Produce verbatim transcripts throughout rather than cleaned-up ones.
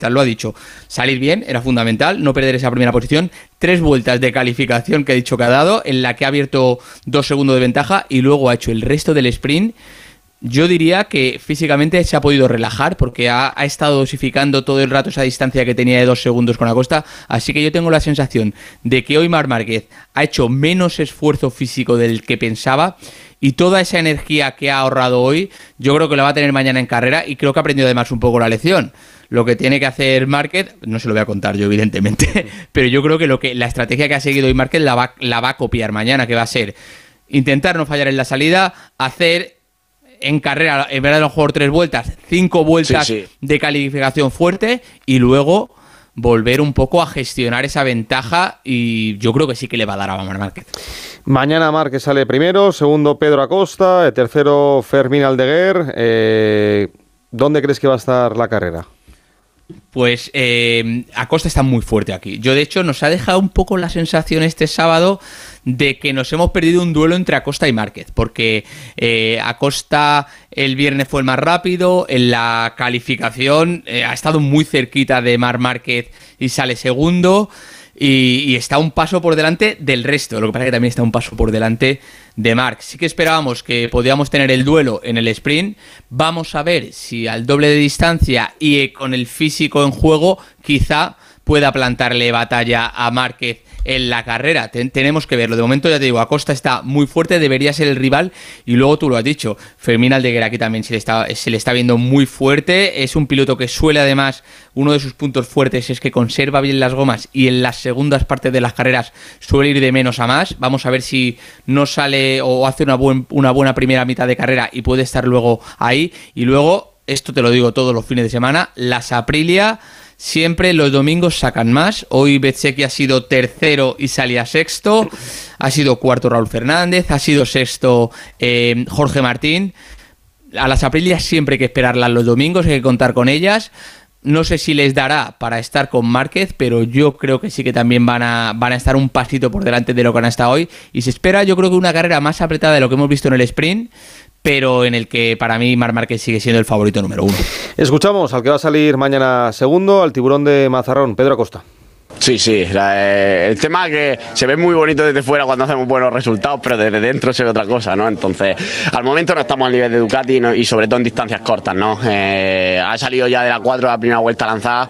lo ha dicho, salir bien era fundamental, no perder esa primera posición, tres vueltas de calificación que ha dicho que ha dado, en la que ha abierto dos segundos de ventaja y luego ha hecho el resto del sprint. Yo diría que físicamente se ha podido relajar porque ha, ha estado dosificando todo el rato esa distancia que tenía de dos segundos con Acosta, así que yo tengo la sensación de que hoy Marc Márquez ha hecho menos esfuerzo físico del que pensaba y toda esa energía que ha ahorrado hoy yo creo que la va a tener mañana en carrera y creo que ha aprendido además un poco la lección. Lo que tiene que hacer Márquez, no se lo voy a contar yo evidentemente, pero yo creo que, lo que la estrategia que ha seguido hoy Márquez la va, la va a copiar mañana, que va a ser intentar no fallar en la salida, hacer en carrera, en verdad, a lo mejor tres vueltas, cinco vueltas sí, sí. de calificación fuerte y luego volver un poco a gestionar esa ventaja y yo creo que sí que le va a dar a Marc Márquez. Mañana Márquez sale primero, segundo Pedro Acosta, tercero Fermín Aldeguer. Eh, ¿Dónde crees que va a estar la carrera? Pues eh, Acosta está muy fuerte aquí. Yo, de hecho, nos ha dejado un poco la sensación este sábado de que nos hemos perdido un duelo entre Acosta y Márquez, porque eh, Acosta el viernes fue el más rápido, en la calificación eh, ha estado muy cerquita de Marc Márquez y sale segundo. Y, y está un paso por delante del resto. Lo que pasa es que también está un paso por delante de Marc. Sí que esperábamos que podíamos tener el duelo en el sprint. Vamos a ver si al doble de distancia y con el físico en juego quizá pueda plantarle batalla a Márquez en la carrera. Ten, tenemos que verlo. De momento, ya te digo, Acosta está muy fuerte, debería ser el rival. Y luego tú lo has dicho, Fermín Aldeguer aquí también se le está, se le está viendo muy fuerte. Es un piloto que suele, además, uno de sus puntos fuertes es que conserva bien las gomas y en las segundas partes de las carreras suele ir de menos a más. Vamos a ver si no sale o hace una, buen, una buena primera mitad de carrera y puede estar luego ahí. Y luego, esto te lo digo todos los fines de semana, las Aprilia siempre los domingos sacan más. Hoy Bezzecchi ha sido tercero y salía sexto. Ha sido cuarto Raúl Fernández. Ha sido sexto eh, Jorge Martín. A las Aprilia siempre hay que esperarlas los domingos, hay que contar con ellas. No sé si les dará para estar con Márquez, pero yo creo que sí que también van a, van a estar un pasito por delante de lo que han estado hoy. Y se espera, yo creo que una carrera más apretada de lo que hemos visto en el sprint, pero en el que para mí Marc Márquez sigue siendo el favorito número uno. Escuchamos al que va a salir mañana segundo, al tiburón de Mazarrón, Pedro Acosta. Sí, sí, la, eh, el tema es que se ve muy bonito desde fuera cuando hacemos buenos resultados, pero desde dentro se ve otra cosa, ¿no? Entonces, al momento no estamos al nivel de Ducati, ¿no? Y sobre todo en distancias cortas, ¿no? Eh, ha salido ya de la cuatro la primera vuelta lanzada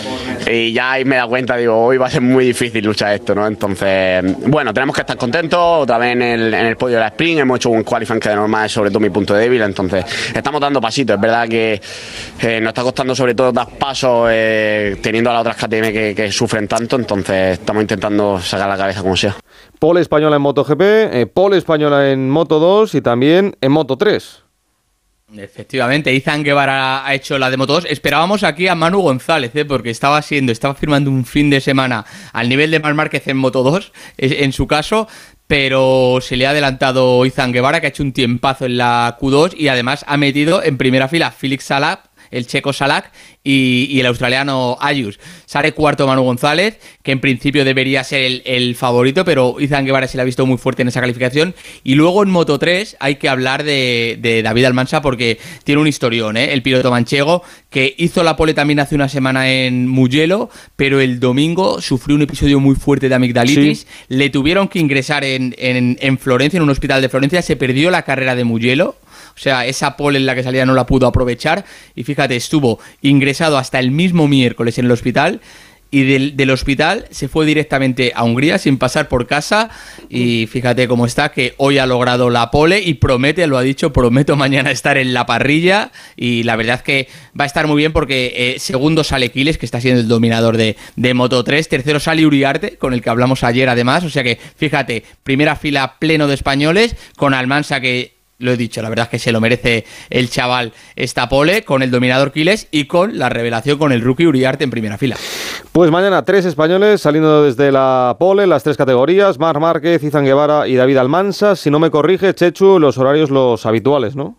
y ya ahí me da cuenta, digo, hoy va a ser muy difícil luchar esto, ¿no? Entonces, bueno, tenemos que estar contentos, otra vez en el, en el podio de la sprint, hemos hecho un qualifying que de normal es sobre todo mi punto débil, entonces estamos dando pasitos, es verdad que eh, nos está costando sobre todo dar pasos eh, teniendo a las otras K T M que, que sufren tanto, entonces estamos intentando sacar la cabeza como sea. Pole española en MotoGP, eh, pole española en Moto dos y también en Moto tres. Efectivamente, Izan Guevara ha hecho la de Moto dos. Esperábamos aquí a Manu González, ¿eh? porque estaba siendo, estaba firmando un fin de semana al nivel de Marc Márquez en Moto dos, en su caso, pero se le ha adelantado Izan Guevara, que ha hecho un tiempazo en la Q dos y además ha metido en primera fila a Felix Salak, el checo Salak y, y el australiano Ayus. Sale cuarto Manu González, que en principio debería ser el, el favorito, pero Izan Guevara se le ha visto muy fuerte en esa calificación. Y luego en Moto tres hay que hablar de, de David Almansa, porque tiene un historión, ¿eh? El piloto manchego, que hizo la pole también hace una semana en Mugello, pero el domingo sufrió un episodio muy fuerte de amigdalitis. Sí. Le tuvieron que ingresar en, en, en Florencia, en un hospital de Florencia. Se perdió la carrera de Mugello. O sea, esa pole en la que salía no la pudo aprovechar y fíjate, estuvo ingresado hasta el mismo miércoles en el hospital y del, del hospital se fue directamente a Hungría sin pasar por casa y fíjate cómo está, que hoy ha logrado la pole y promete, lo ha dicho, prometo mañana estar en la parrilla y la verdad es que va a estar muy bien porque eh, segundo sale Quiles, que está siendo el dominador de, de Moto tres, tercero sale Uriarte, con el que hablamos ayer además, o sea que fíjate, primera fila pleno de españoles, con Almansa que... Lo he dicho, la verdad es que se lo merece el chaval esta pole, con el dominador Quiles y con la revelación con el rookie Uriarte en primera fila. Pues mañana tres españoles saliendo desde la pole, las tres categorías, Marc Márquez, Izan Guevara y David Almansa. Si no me corrige, Chechu, los horarios los habituales, ¿no?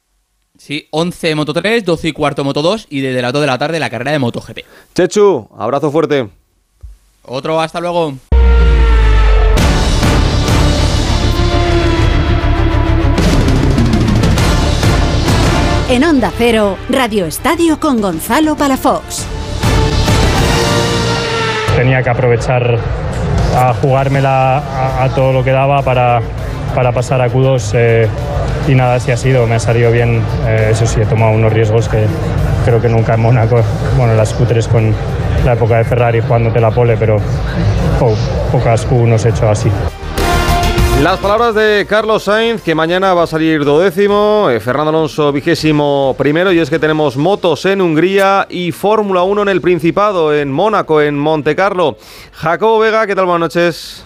Sí, once Moto tres, doce y cuarto Moto dos y desde las dos de la tarde la carrera de MotoGP. Chechu, abrazo fuerte. Otro, hasta luego. En Onda Cero, Radio Estadio con Gonzalo Palafox. tenía que aprovechar a jugármela a, a todo lo que daba para, para pasar a Q dos eh, y nada, así ha sido, me ha salido bien, eh, eso sí, he tomado unos riesgos que creo que nunca en Mónaco, bueno, las Q tres con la época de Ferrari jugándote la pole, pero po, pocas Q uno he hecho así. Las palabras de Carlos Sainz, que mañana va a salir duodécimo, eh, Fernando Alonso vigésimo primero, y es que tenemos motos en Hungría y Fórmula uno en el Principado, en Mónaco, en Montecarlo. Jacobo Vega, ¿qué tal? Buenas noches.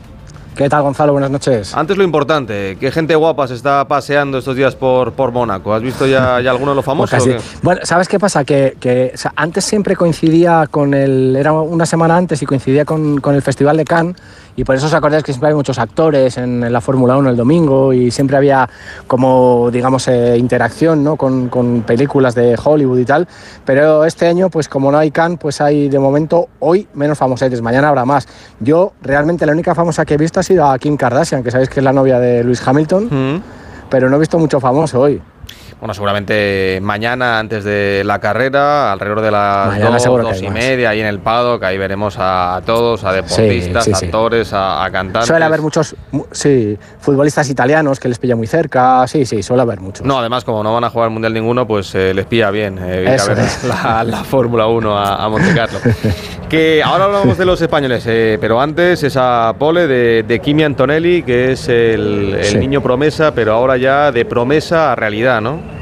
¿Qué tal, Gonzalo? Buenas noches. Antes lo importante, ¿qué gente guapa se está paseando estos días por, por Mónaco? ¿Has visto ya, ya alguno de los famosos? Pues bueno, ¿sabes qué pasa? Que, que o sea, antes siempre coincidía con el... Era una semana antes y coincidía con, con el Festival de Cannes, y por eso os acordáis que siempre hay muchos actores en, en la Fórmula uno el domingo, y siempre había como, digamos, eh, interacción, ¿no? con, con películas de Hollywood y tal. Pero este año, pues como no hay Cannes, pues hay de momento hoy menos famosetes, mañana habrá más. Yo realmente la única famosa que he visto ha sido a Kim Kardashian, que sabéis que es la novia de Lewis Hamilton, mm. pero no he visto mucho famoso hoy. Bueno, seguramente mañana, antes de la carrera, alrededor de las dos, dos y media, ahí en el paddock, ahí veremos a todos, a deportistas, sí, sí, actores, sí. A, a cantantes. Suele haber muchos, sí, futbolistas italianos que les pilla muy cerca, sí, sí, suele haber muchos. No, además, como no van a jugar al Mundial ninguno, pues eh, les pilla bien eh, ir Eso a ver es. la, la Fórmula uno a, a Montecarlo. Que ahora hablamos de los españoles, eh, pero antes esa pole de, de Kimi Antonelli, que es el, el sí. niño promesa, pero ahora ya de promesa a realidad, ¿no?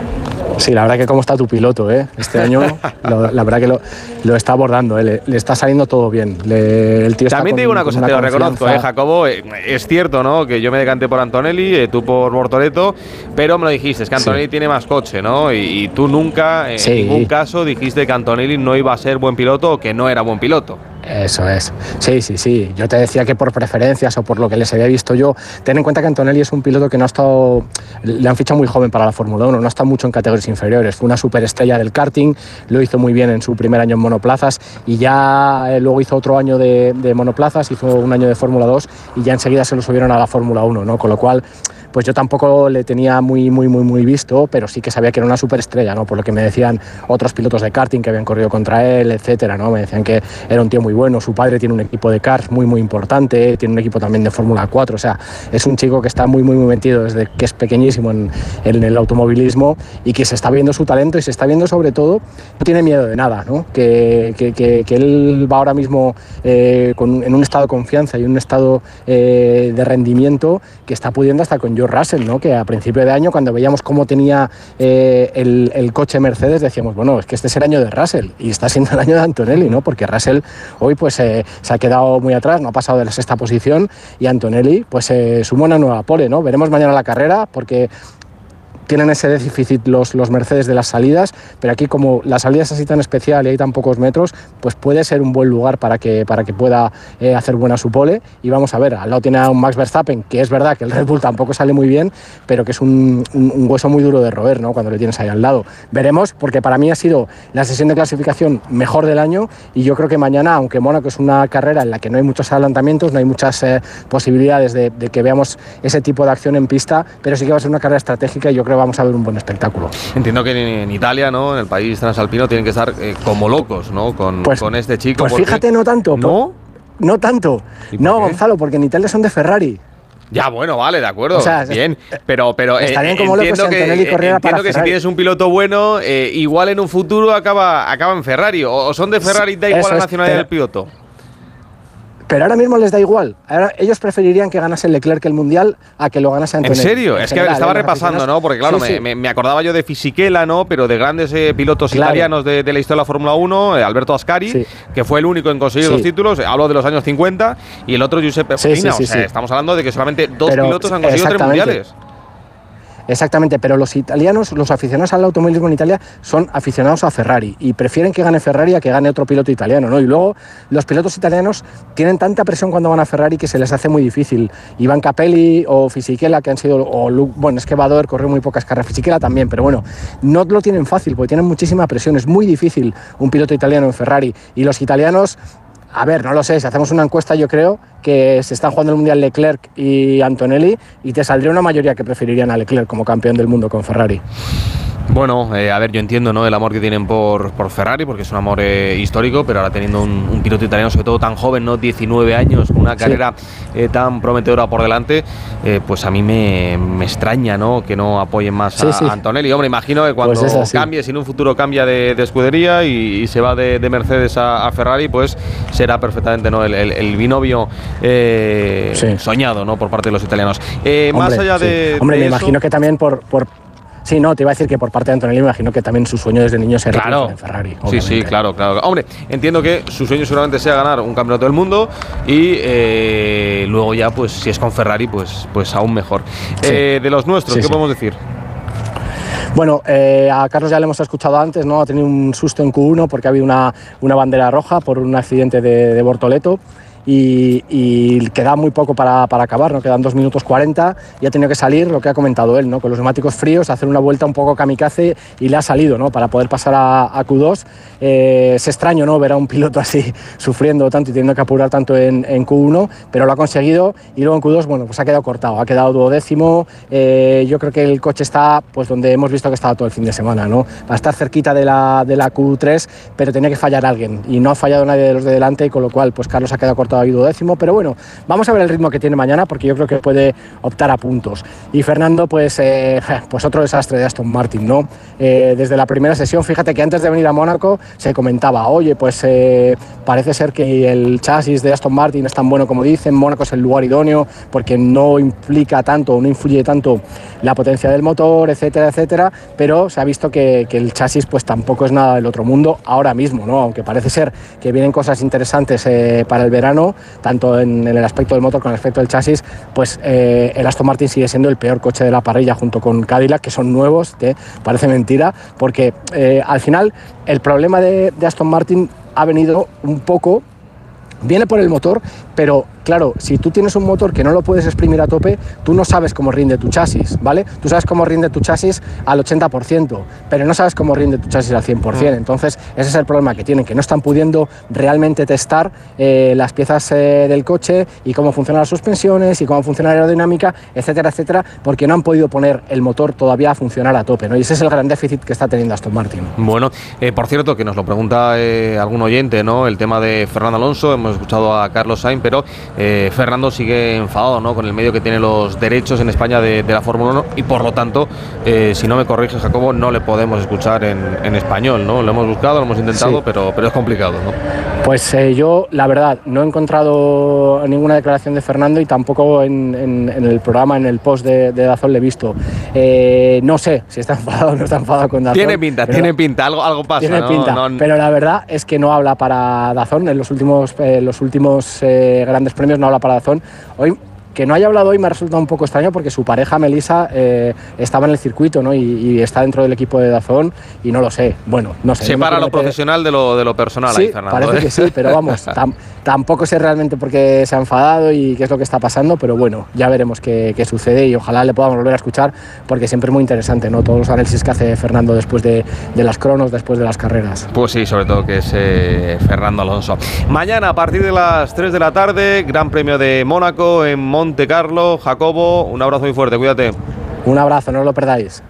Sí, la verdad que cómo está tu piloto, ¿eh? Este año, lo, la verdad que lo, lo está abordando, ¿eh? le, le está saliendo todo bien. Le, el tío También está te digo con, una cosa, una te lo confianza. reconozco, ¿eh, Jacobo? Eh, es cierto, ¿no? Que yo me decanté por Antonelli, eh, tú por Bortoleto, pero me lo dijiste, es que Antonelli sí. tiene más coche, ¿no? Y, y tú nunca, en sí. ningún caso, dijiste que Antonelli no iba a ser buen piloto o que no era buen piloto. Eso es, sí, sí, sí. Yo te decía que por preferencias o por lo que les había visto yo, ten en cuenta que Antonelli es un piloto que no ha estado, le han fichado muy joven para la Fórmula uno, no ha estado mucho en categorías inferiores, fue una superestrella del karting, lo hizo muy bien en su primer año en monoplazas y ya eh, luego hizo otro año de, de monoplazas, hizo un año de Fórmula dos y ya enseguida se lo subieron a la Fórmula uno, ¿no? Con lo cual, pues yo tampoco le tenía muy, muy, muy, muy visto, pero sí que sabía que era una superestrella, ¿no? Por lo que me decían otros pilotos de karting que habían corrido contra él, etcétera, ¿no? Me decían que era un tío muy bueno, su padre tiene un equipo de karts muy, muy importante, tiene un equipo también de Fórmula cuatro, o sea, es un chico que está muy, muy, muy metido desde que es pequeñísimo en, en el automovilismo y que se está viendo su talento y se está viendo sobre todo, no tiene miedo de nada, ¿no? Que, que, que, que él va ahora mismo eh, con, en un estado de confianza y un estado eh, de rendimiento que está pudiendo hasta con George Russell, ¿no? Que a principio de año, cuando veíamos cómo tenía eh, el, el coche Mercedes, decíamos, bueno, es que este es el año de Russell y está siendo el año de Antonelli, ¿no? Porque Russell hoy pues eh, se ha quedado muy atrás, no ha pasado de la sexta posición y Antonelli pues eh, suma una nueva pole, ¿no? Veremos mañana la carrera porque tienen ese déficit los, los Mercedes de las salidas, pero aquí como la salida es así tan especial y hay tan pocos metros, pues puede ser un buen lugar para que, para que pueda eh, hacer buena su pole. Y vamos a ver, al lado tiene a un Max Verstappen, que es verdad que el Red Bull tampoco sale muy bien, pero que es un, un, un hueso muy duro de roer, ¿no? Cuando le tienes ahí al lado. Veremos, porque para mí ha sido la sesión de clasificación mejor del año y yo creo que mañana, aunque Mónaco es una carrera en la que no hay muchos adelantamientos, no hay muchas eh, posibilidades de, de que veamos ese tipo de acción en pista, pero sí que va a ser una carrera estratégica y yo creo que vamos a ver un buen espectáculo. Entiendo que en, en Italia, ¿no? En el país transalpino tienen que estar eh, como locos, ¿no? Con, pues, con este chico. Pues fíjate, no tanto. ¿No? No tanto. No, qué? Gonzalo, porque en Italia son de Ferrari. Ya, bueno, vale, de acuerdo. O sea, bien, pero, pero estarían como locos si Antonelli corriera para entiendo que Ferrari. Si tienes un piloto bueno, eh, igual en un futuro acaba, acaba en Ferrari. O, o son de Ferrari, da igual la nacionalidad del piloto. Pero ahora mismo les da igual. Ahora, ellos preferirían que ganase Leclerc el Mundial a que lo ganase Antonelli. ¿En serio? En es general, que estaba repasando, ¿no? Porque claro, sí, sí. Me, me acordaba yo de Fisichella, ¿no? Pero de grandes eh, pilotos claro. italianos de, de la historia de la Fórmula uno, eh, Alberto Ascari, sí. que fue el único en conseguir sí. los títulos, eh, hablo de los años cincuenta, y el otro Giuseppe sí, Farina. Sí, sí, o sea, sí. estamos hablando de que solamente dos pero, pilotos han conseguido tres mundiales. Exactamente, pero los italianos, los aficionados al automovilismo en Italia son aficionados a Ferrari y prefieren que gane Ferrari a que gane otro piloto italiano, ¿no? Y luego los pilotos italianos tienen tanta presión cuando van a Ferrari que se les hace muy difícil. Iván Capelli o Fisichella, que han sido, o Luke, bueno, es que Badoer corrió muy pocas carreras, Fisichella también, pero bueno, no lo tienen fácil porque tienen muchísima presión, es muy difícil un piloto italiano en Ferrari y los italianos... A ver, no lo sé, si hacemos una encuesta yo creo que se están jugando el Mundial Leclerc y Antonelli, y te saldría una mayoría que preferirían a Leclerc como campeón del mundo con Ferrari. Bueno, eh, a ver, yo entiendo, ¿no?, el amor que tienen por, por Ferrari, porque es un amor eh, histórico, pero ahora teniendo un, un piloto italiano, sobre todo tan joven, ¿no?, diecinueve años, con una carrera sí. eh, tan prometedora por delante, eh, pues a mí me, me extraña, ¿no?, que no apoyen más sí, a sí. Antonelli. Hombre, imagino que cuando pues cambie, si en un futuro cambia de, de escudería y, y se va de, de Mercedes a, a Ferrari, pues será perfectamente, ¿no?, el, el, el binomio eh, sí. soñado, ¿no?, por parte de los italianos. Eh, hombre, más allá sí. de Hombre, de me eso, imagino que también por... por Sí, no, te iba a decir que por parte de Antonelli me imagino que también su sueño desde niño será claro. en Ferrari. Obviamente. Sí, sí, claro, claro. Hombre, entiendo que su sueño seguramente sea ganar un campeonato del mundo y eh, luego ya, pues si es con Ferrari, pues, pues aún mejor. Sí. Eh, de los nuestros, sí, ¿qué sí. podemos decir? Bueno, eh, a Carlos ya le hemos escuchado antes, ¿no? Ha tenido un susto en Q uno porque ha habido una, una bandera roja por un accidente de, de Bortoleto. Y, y queda muy poco para, para acabar, ¿no? Quedan dos minutos cuarenta y ha tenido que salir, lo que ha comentado él, ¿no?, con los neumáticos fríos, hacer una vuelta un poco kamikaze, y le ha salido, ¿no?, para poder pasar a, a Q dos. Eh, es extraño, ¿no?, ver a un piloto así sufriendo tanto y teniendo que apurar tanto en, en Q uno, pero lo ha conseguido, y luego en Q dos, bueno, pues ha quedado cortado, ha quedado duodécimo. Eh, yo creo que el coche está pues donde hemos visto que estaba todo el fin de semana, ¿no? Va a estar cerquita de la, de la Q tres, pero tenía que fallar alguien y no ha fallado nadie de los de delante, y con lo cual pues Carlos ha quedado cortado ahí duodécimo, pero bueno, vamos a ver el ritmo que tiene mañana, porque yo creo que puede optar a puntos. Y Fernando, pues, eh, pues otro desastre de Aston Martin, ¿no? Eh, desde la primera sesión, fíjate que antes de venir a Mónaco se comentaba, oye, pues eh, parece ser que el chasis de Aston Martin es tan bueno como dicen, Mónaco es el lugar idóneo porque no implica tanto, no influye tanto la potencia del motor, etcétera, etcétera, pero se ha visto que, que el chasis pues tampoco es nada del otro mundo ahora mismo, ¿no? Aunque parece ser que vienen cosas interesantes eh, para el verano, tanto en, en el aspecto del motor como en el aspecto del chasis, pues eh, el Aston Martin sigue siendo el peor coche de la parrilla junto con Cadillac, que son nuevos, ¿eh? Parece mentira, porque eh, al final el problema de, de Aston Martin ha venido un poco, viene por el motor, pero claro, si tú tienes un motor que no lo puedes exprimir a tope, tú no sabes cómo rinde tu chasis, ¿vale? Tú sabes cómo rinde tu chasis al ochenta por ciento, pero no sabes cómo rinde tu chasis al cien por ciento. Entonces, ese es el problema que tienen, que no están pudiendo realmente testar eh, las piezas eh, del coche y cómo funcionan las suspensiones y cómo funciona la aerodinámica, etcétera, etcétera, porque no han podido poner el motor todavía a funcionar a tope, ¿no? Y ese es el gran déficit que está teniendo Aston Martin. Bueno, eh, por cierto, que nos lo pregunta eh, algún oyente, ¿no?, el tema de Fernando Alonso, hemos escuchado a Carlos Sainz, pero Eh, Fernando sigue enfadado, ¿no?, con el medio que tiene los derechos en España de, de la Fórmula uno, y por lo tanto, eh, si no me corrige Jacobo, no le podemos escuchar en, en español, ¿no? Lo hemos buscado, lo hemos intentado, sí. pero, pero es complicado, ¿no? Pues eh, yo, la verdad, no he encontrado ninguna declaración de Fernando y tampoco en, en, en el programa, en el post de, de Dazón le he visto. Eh, no sé si está enfadado o no está enfadado con Dazón. Tiene pinta, tiene pinta, algo, algo pasa. Tiene ¿no? pinta, no, pero la verdad es que no habla para Dazón. En los últimos, eh, los últimos eh, grandes premios no habla para Dazón. Hoy, que no haya hablado hoy me ha resultado un poco extraño porque su pareja Melissa eh, estaba en el circuito, ¿no? y, y está dentro del equipo de Dazón y no lo sé. Bueno, no sé. Separa no lo profesional de lo, de lo personal, sí, ahí, Fernando. Parece ¿eh? que sí, pero vamos, tam, tampoco sé realmente por qué se ha enfadado y qué es lo que está pasando, pero bueno, ya veremos qué, qué sucede y ojalá le podamos volver a escuchar porque siempre es muy interesante, ¿no? Todos los análisis que hace Fernando después de, de las cronos, después de las carreras. Pues sí, sobre todo que es eh, Fernando Alonso. Mañana a partir de las tres de la tarde, Gran Premio de Mónaco en Monte Carlo. Jacobo, un abrazo muy fuerte, cuídate. Un abrazo, no os lo perdáis.